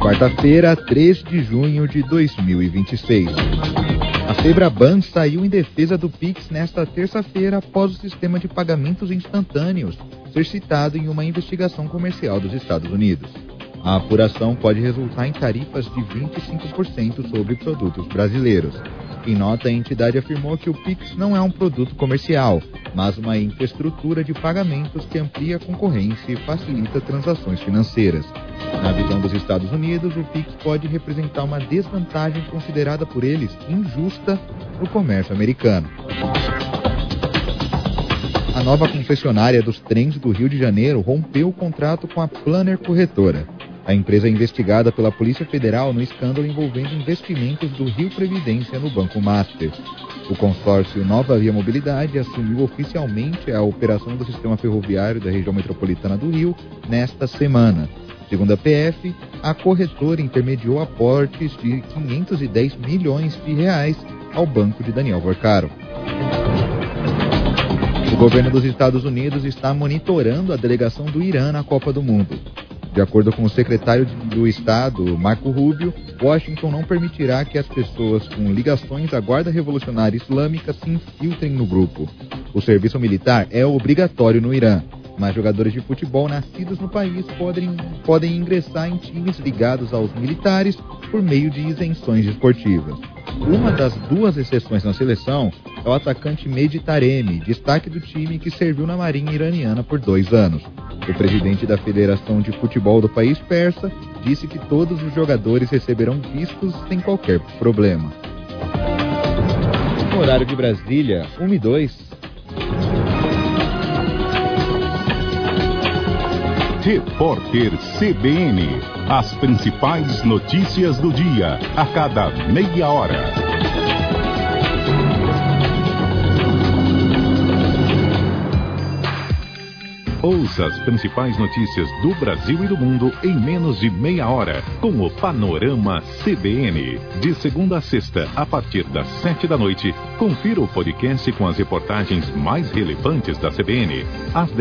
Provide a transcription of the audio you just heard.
quarta-feira, 3 de junho de 2026. A Febraban saiu em defesa do Pix nesta terça-feira após o sistema de pagamentos instantâneos ser citado em uma investigação comercial dos Estados Unidos. A apuração pode resultar em tarifas de 25% sobre produtos brasileiros. Em nota, a entidade afirmou que o Pix não é um produto comercial, mas uma infraestrutura de pagamentos que amplia a concorrência e facilita transações financeiras. Na visão dos Estados Unidos, o Pix pode representar uma desvantagem considerada por eles injusta no comércio americano. A nova concessionária dos trens do Rio de Janeiro rompeu o contrato com a Planner Corretora. A empresa é investigada pela Polícia Federal no escândalo envolvendo investimentos do Rio Previdência no Banco Master. O consórcio Nova Via Mobilidade assumiu oficialmente a operação do sistema ferroviário da região metropolitana do Rio nesta semana. Segundo a PF, a corretora intermediou aportes de 510 milhões de reais ao banco de Daniel Vorcaro. O governo dos Estados Unidos está monitorando a delegação do Irã na Copa do Mundo. De acordo com o secretário do Estado, Marco Rubio, Washington não permitirá que as pessoas com ligações à Guarda Revolucionária Islâmica se infiltrem no grupo. O serviço militar é obrigatório no Irã, mas jogadores de futebol nascidos no país podem ingressar em times ligados aos militares por meio de isenções esportivas. Uma das duas exceções na seleção é o atacante Mehdi Taremi, destaque do time que serviu na marinha iraniana por 2 anos. O presidente da Federação de Futebol do país persa disse que todos os jogadores receberão vistos sem qualquer problema. No horário de Brasília, 1h02. Repórter CBN. As principais notícias do dia, a cada meia hora. Ouça as principais notícias do Brasil e do mundo em menos de meia hora, com o Panorama CBN. De segunda a sexta, a partir das 7 da noite, confira o podcast com as reportagens mais relevantes da CBN. Às